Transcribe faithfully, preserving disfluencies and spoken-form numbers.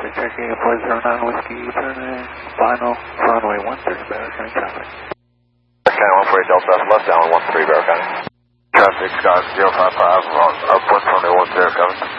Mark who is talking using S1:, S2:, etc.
S1: Vector checking four zero nine Whiskey, turn in, final, runway one three, Barrow County traffic.
S2: Barrow County one forty Delta Southwest, down one three, Barrow County.
S3: Traffic, Scott zero five five, on upwind runway one zero, coming.